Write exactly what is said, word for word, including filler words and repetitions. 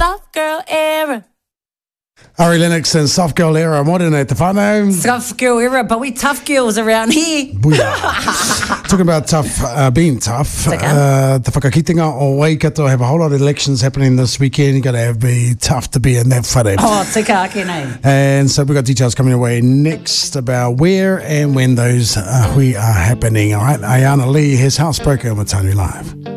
soft girl era. Ari Lennox and Soft Girl Era, modern at the whānau. Soft girl era, but we tough girls around here. Talking about tough, uh, being tough. Okay. Uh, the whakakitenga o Waikato have a whole lot of elections happening this weekend. You got to have be tough to be in that whare. Oh, tika ake nei. And so we've got details coming away next about where and when those uh, hui are happening. All right, Ayana Lee, his housebroker with Tony Live.